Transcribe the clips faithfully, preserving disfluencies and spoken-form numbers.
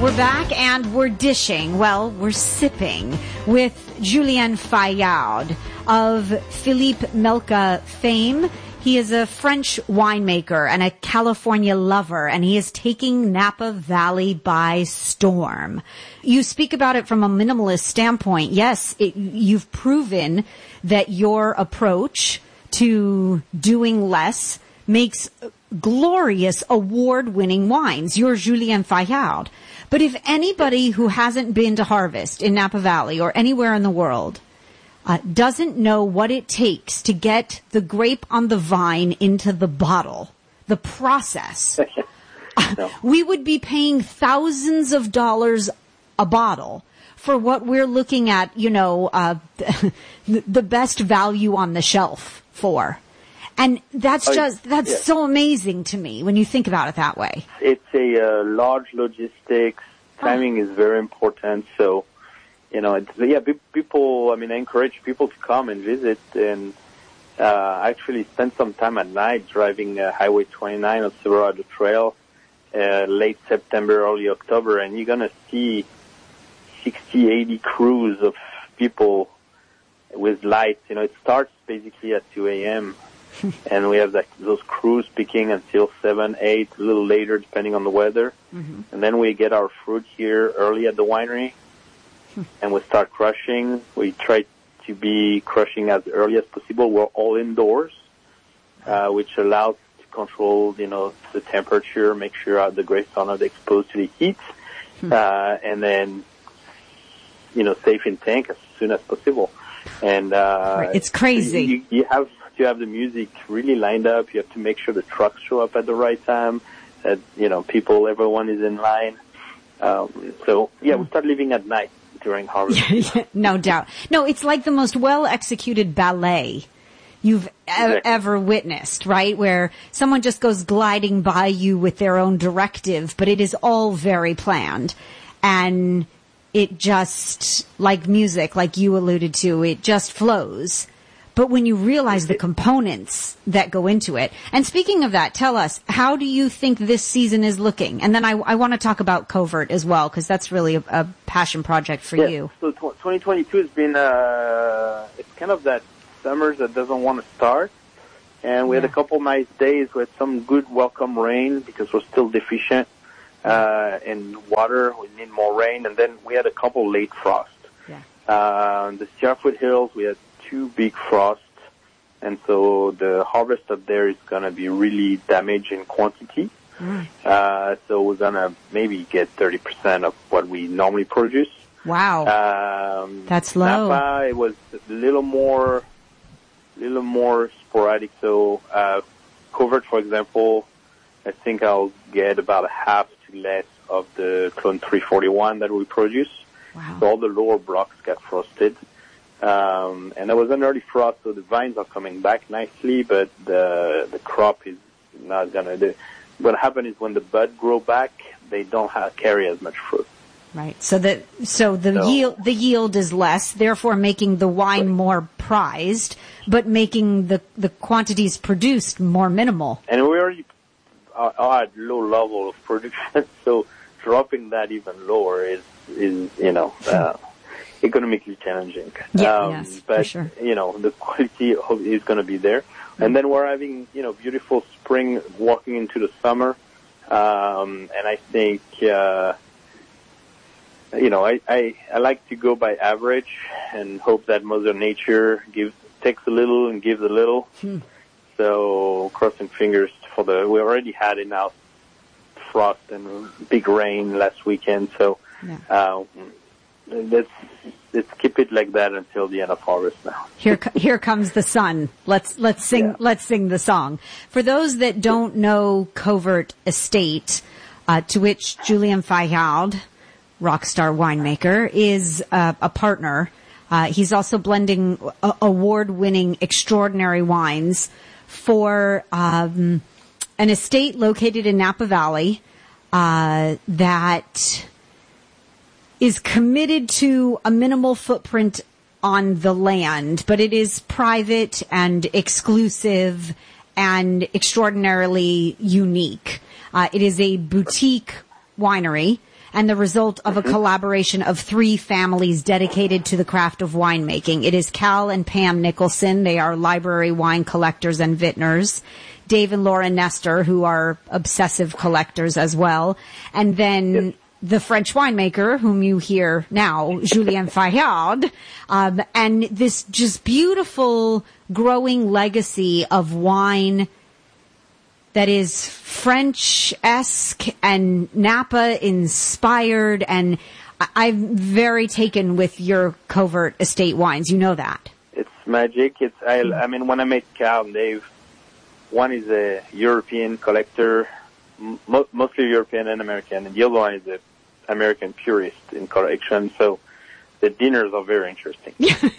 We're back and we're dishing, well, we're sipping with Julien Faillard of Philippe Melka fame. He is a French winemaker and a California lover, and he is taking Napa Valley by storm. You speak about it from a minimalist standpoint. Yes, it, you've proven that your approach to doing less makes glorious award-winning wines. You're Julien Faillard. But if anybody who hasn't been to Harvest in Napa Valley or anywhere in the world uh, doesn't know what it takes to get the grape on the vine into the bottle, the process, no. we would be paying thousands of dollars a bottle for what we're looking at, you know, uh, the best value on the shelf for. And that's oh, just, that's yeah. so amazing to me when you think about it that way. It's a uh, large logistics. Timing oh. is very important. So, you know, it's, yeah, people, I mean, I encourage people to come and visit and uh, actually spend some time at night driving uh, Highway twenty-nine on Silverado Trail uh, late September, early October, and you're going to see sixty, eighty crews of people with lights. You know, it starts basically at two a.m., and we have that, those crews picking until seven, eight, a little later, depending on the weather. Mm-hmm. And then we get our fruit here early at the winery, and we start crushing. We try to be crushing as early as possible. We're all indoors, uh, which allows to control, you know, the temperature, make sure the grapes are not exposed to the heat, hmm. uh, and then, you know, safe in tank as soon as possible. And uh, it's crazy. You, you have to have the music really lined up. You have to make sure the trucks show up at the right time. That, you know, people, everyone is in line. Um, so yeah, we start leaving at night during harvest. No doubt. No, it's like the most well-executed ballet you've exactly. e- ever witnessed, right? Where someone just goes gliding by you with their own directive, but it is all very planned. And it just, like music, like you alluded to, it just flows. But when you realize the components that go into it, and speaking of that, tell us, how do you think this season is looking? And then I, I want to talk about Covert as well, because that's really a, a passion project for yeah, you. So twenty twenty-two has been, uh, it's kind of that summer that doesn't want to start. And we yeah. had a couple nice days with some good welcome rain, because we're still deficient uh, in water. We need more rain. And then we had a couple late frost. Yeah. Uh, the Sierra Foothills, we had two big frosts, and so the harvest up there is going to be really damaged in quantity. Mm. Uh, so we're going to maybe get thirty percent of what we normally produce. Wow. Um, That's low. Napa, it was a little more, little more sporadic. So, uh, Covert, for example, I think I'll get about a half to less of the Clone three forty-one that we produce. Wow. So all the lower blocks got frosted. Um, and there was an early frost, so the vines are coming back nicely, but the the crop is not gonna do. What happens is when the bud grow back, they don't have, carry as much fruit. Right. So the so the so, yield the yield is less, therefore making the wine right. more prized, but making the the quantities produced more minimal. And we already are, are at low level of production, so dropping that even lower is is you know. Uh, economically challenging. Yeah, um, yes, but, for sure. you know, the quality is going to be there. Mm-hmm. And then we're having, you know, beautiful spring walking into the summer. Um, and I think, uh, you know, I, I, I like to go by average and hope that Mother Nature gives, takes a little and gives a little. Hmm. So crossing fingers for the, we already had enough frost and big rain last weekend. So, yeah. uh, Let's let's keep it like that until the end of harvest now. Here here comes the sun. Let's let's sing yeah. let's sing the song. For those that don't know Covert Estate, uh, to which Julien Faillard, rock star winemaker, is uh, a partner. Uh, he's also blending uh, award-winning extraordinary wines for um, an estate located in Napa Valley uh, that is committed to a minimal footprint on the land, but it is private and exclusive and extraordinarily unique. Uh, it is a boutique winery, and the result of a collaboration of three families dedicated to the craft of winemaking. It is Cal and Pam Nicholson. They are library wine collectors and vintners. Dave and Laura Nestor, who are obsessive collectors as well. And then Yes. the French winemaker, whom you hear now, Julien Fayard, um, and this just beautiful growing legacy of wine that is French-esque and Napa-inspired, and I- I'm very taken with your Covert estate wines. You know that. It's magic. It's I, I mean, when I met Cal and Dave, one is a European collector, mo- mostly European and American, and the other one is a American purist in collection. So the dinners are very interesting.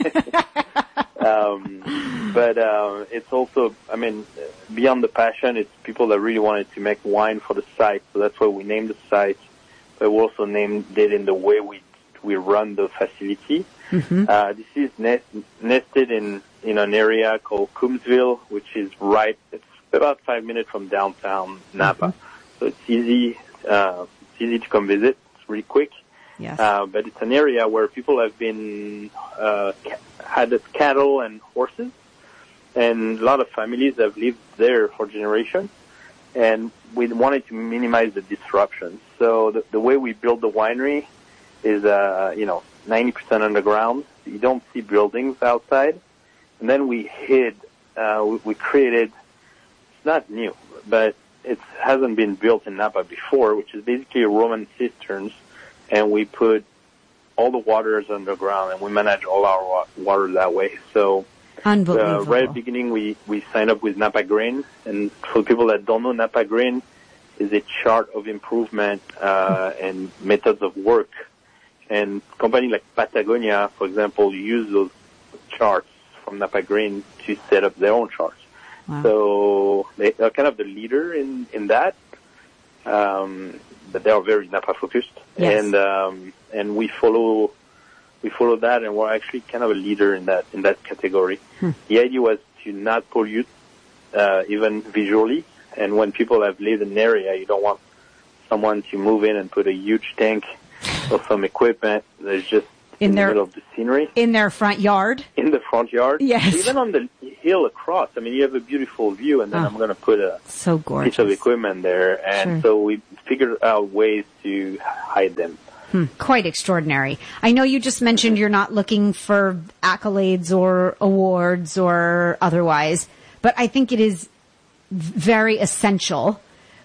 um, but uh, it's also, I mean, beyond the passion, it's people that really wanted to make wine for the site. So that's why we named the site. But we also named it in the way we we run the facility. Mm-hmm. Uh, this is nest, nested in, in an area called Coombsville, which is right, it's about five minutes from downtown Napa. Mm-hmm. So it's easy, uh, it's easy to come visit. It's really quick. Yes. Uh, but it's an area where people have been, uh, had cattle and horses, and a lot of families have lived there for generations. And we wanted to minimize the disruption. So the, the way we build the winery is, uh, you know, ninety percent underground. You don't see buildings outside. And then we hid, uh, we, we created, it's not new, but it hasn't been built in Napa before, which is basically Roman cisterns. And we put all the waters underground, and we manage all our wa- water that way. So, Unbelievable. Uh, right at the beginning, we, we signed up with Napa Green. And for people that don't know, Napa Green is a chart of improvement uh, and methods of work. And companies like Patagonia, for example, use those charts from Napa Green to set up their own charts. Wow. So they are kind of the leader in, in that. Um, but they are very Napa focused. Yes. And um, and we follow we follow that, and we're actually kind of a leader in that in that category. Hmm. The idea was to not pollute uh, even visually. And when people have lived in an area, you don't want someone to move in and put a huge tank or some equipment that's just in, in their, the middle of the scenery. In their front yard? In the front yard. Yes. Even on the hill across. I mean, you have a beautiful view, and then oh, I'm going to put a so gorgeous. piece of equipment there. And sure. So we figured out ways to hide them. Hmm. Quite extraordinary. I know you just mentioned you're not looking for accolades or awards or otherwise, but I think it is very essential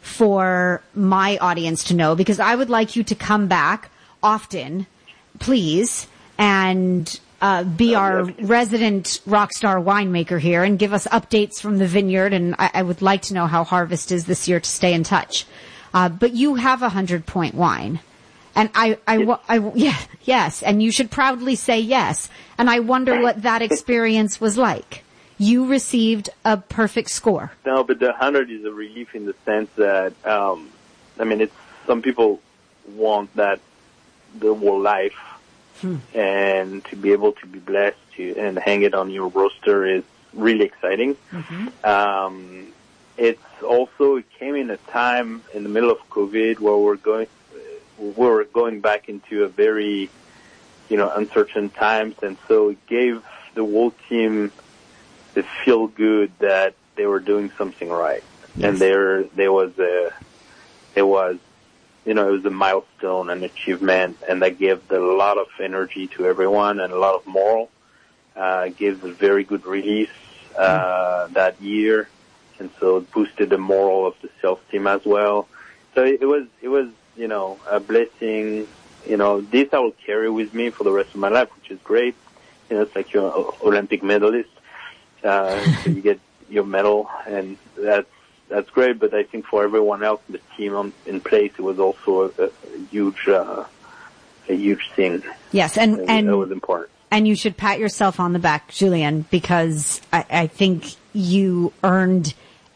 for my audience to know, because I would like you to come back often, please, and uh, be our resident rock star winemaker here and give us updates from the vineyard. And I, I would like to know how harvest is this year to stay in touch. Uh, but you have a hundred point wine. And I, I, yes. I, I, yeah, yes, and you should proudly say yes. And I wonder what that experience was like. You received a perfect score. No, but the hundred is a relief in the sense that, um, I mean, it's, some people want that the whole life, hmm. and to be able to be blessed to and hang it on your roaster is really exciting. Mm-hmm. Um, it's also, it came in a time in the middle of COVID where we're going, we're going back into a very, you know, uncertain times, and so it gave the whole team the feel good that they were doing something right. Yes. And there, there was a, there was, you know, it was a milestone, an achievement, and that gave a lot of energy to everyone and a lot of moral. Uh, it gave a very good release, uh, mm. that year. And so it boosted the moral of the sales team as well. So it, it was, it was, you know, a blessing. You know, this I will carry with me for the rest of my life, which is great. You know, it's like you're an Olympic medalist. Uh, so you get your medal, and that's, that's great. But I think for everyone else in the team on, in place, it was also a, a huge, uh, a huge thing. Yes. And, and, and that was important. And you should pat yourself on the back, Julien, because I, I think you earned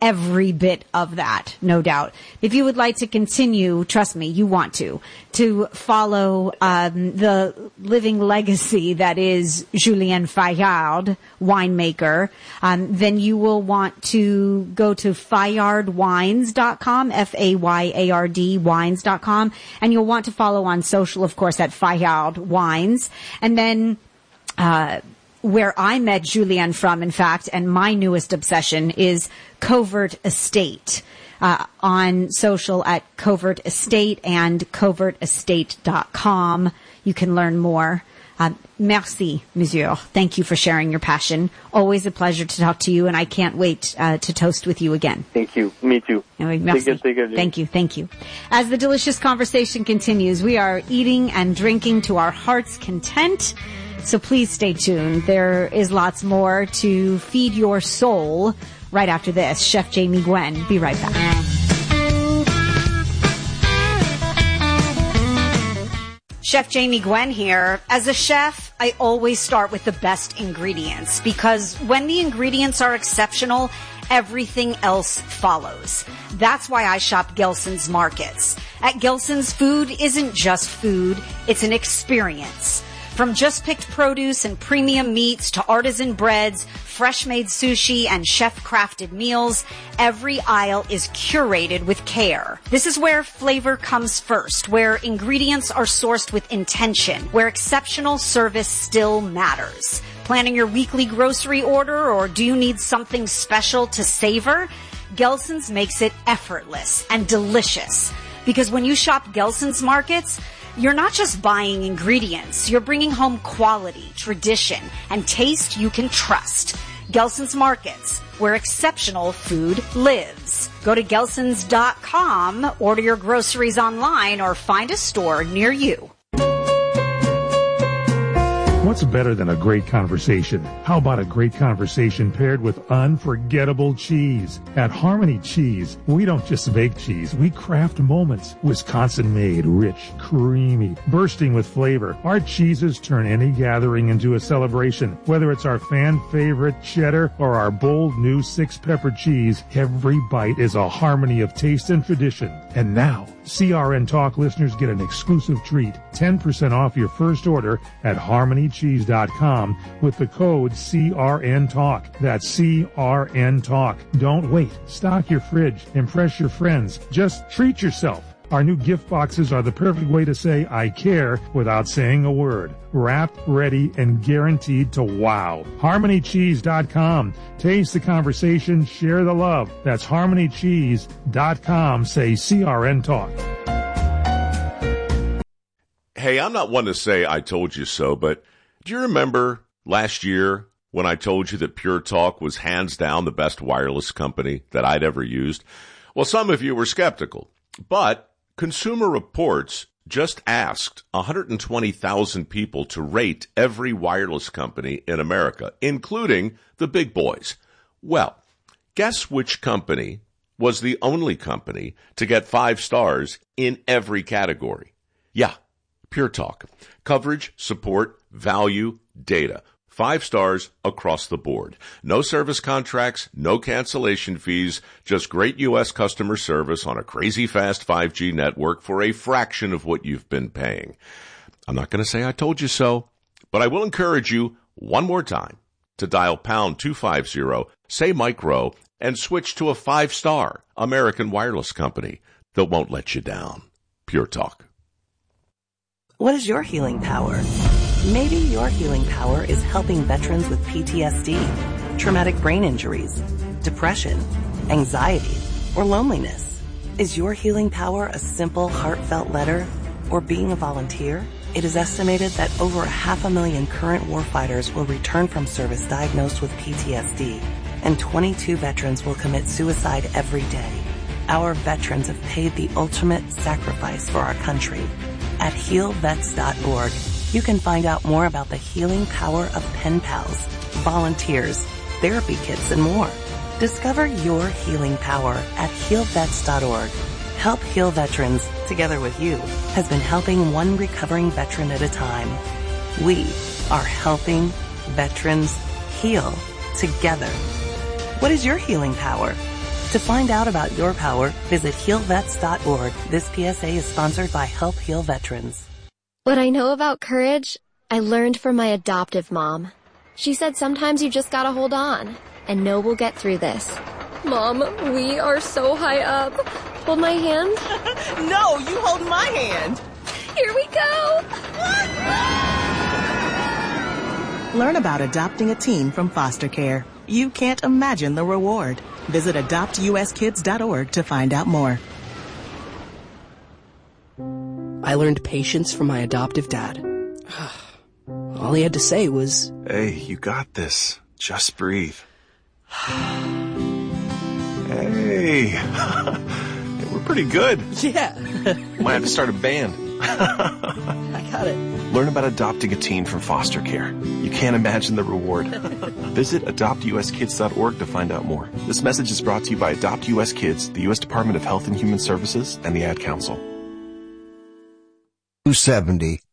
every bit of that, no doubt. If you would like to continue, trust me, you want to, to follow um, the living legacy that is Julien Fayard, winemaker, um, then you will want to go to fayard wines dot com, F A Y A R D, wines dot com, and you'll want to follow on social, of course, at Fayard Wines. And then uh where I met Julien from, in fact, and my newest obsession is Covert Estate, uh, on social at Covert Estate and covert estate dot com. You can learn more. Uh, merci, monsieur. Thank you for sharing your passion. Always a pleasure to talk to you, and I can't wait uh, to toast with you again. Thank you. Me too. Anyway, merci. Take it, take it, thank you, thank you. As the delicious conversation continues, we are eating and drinking to our heart's content. So please stay tuned. There is lots more to feed your soul right after this. Chef Jamie Gwen, be right back. Chef Jamie Gwen here. As a chef, I always start with the best ingredients because when the ingredients are exceptional, everything else follows. That's why I shop Gelson's Markets. At Gelson's, food isn't just food, it's an experience. From just-picked produce and premium meats to artisan breads, fresh-made sushi, and chef-crafted meals, every aisle is curated with care. This is where flavor comes first, where ingredients are sourced with intention, where exceptional service still matters. Planning your weekly grocery order, or do you need something special to savor? Gelson's makes it effortless and delicious. Because when you shop Gelson's Markets, you're not just buying ingredients, you're bringing home quality, tradition, and taste you can trust. Gelson's Markets, where exceptional food lives. Go to gelsons dot com, order your groceries online, or find a store near you. What's better than a great conversation? How about a great conversation paired with unforgettable cheese? At Harmony Cheese, we don't just bake cheese, we craft moments. Wisconsin-made, rich, creamy, bursting with flavor. Our cheeses turn any gathering into a celebration. Whether it's our fan-favorite cheddar or our bold new six-pepper cheese, every bite is a harmony of taste and tradition. And now, C R N Talk listeners get an exclusive treat, ten percent off your first order at harmony cheese dot com with the code C R N Talk. That's C R N Talk. Don't wait. Stock your fridge. Impress your friends. Just treat yourself. Our new gift boxes are the perfect way to say I care without saying a word. Wrapped, ready, and guaranteed to wow. harmony cheese dot com. Taste the conversation, share the love. That's harmony cheese dot com. Say C R N Talk. Hey, I'm not one to say I told you so, but do you remember last year when I told you that Pure Talk was hands down the best wireless company that I'd ever used? Well, some of you were skeptical, but Consumer Reports just asked one hundred twenty thousand people to rate every wireless company in America, including the big boys. Well, guess which company was the only company to get five stars in every category? Yeah, Pure Talk. Coverage, support, value, data. Five stars across the board. No service contracts, no cancellation fees, just great U S customer service on a crazy fast five G network for a fraction of what you've been paying. I'm not going to say I told you so, but I will encourage you one more time to dial pound two fifty, say Mike Rowe, and switch to a five-star American wireless company that won't let you down. Pure Talk. What is your healing power? Maybe your healing power is helping veterans with P T S D, traumatic brain injuries, depression, anxiety, or loneliness. Is your healing power a simple, heartfelt letter or being a volunteer? It is estimated that over a half a million current warfighters will return from service diagnosed with P T S D, and twenty-two veterans will commit suicide every day. Our veterans have paid the ultimate sacrifice for our country. At heal vets dot org, you can find out more about the healing power of pen pals, volunteers, therapy kits, and more. Discover your healing power at heal vets dot org. Help Heal Veterans, together with you, has been helping one recovering veteran at a time. We are helping veterans heal together. What is your healing power? To find out about your power, visit heal vets dot org. This P S A is sponsored by Help Heal Veterans. What I know about courage, I learned from my adoptive mom. She said sometimes you just gotta hold on and know we'll get through this. Mom, we are so high up. Hold my hand. No, you hold my hand. Here we go. Learn about adopting a teen from foster care. You can't imagine the reward. Visit adopt u s kids dot org to find out more. I learned patience from my adoptive dad. All he had to say was, "Hey, you got this. Just breathe." Hey, we're pretty good. Yeah. Might have to start a band. I got it. Learn about adopting a teen from foster care. You can't imagine the reward. Visit adopt u s kids dot org to find out more. This message is brought to you by Adopt U S Kids, the U S Department of Health and Human Services, and the Ad Council. two seventy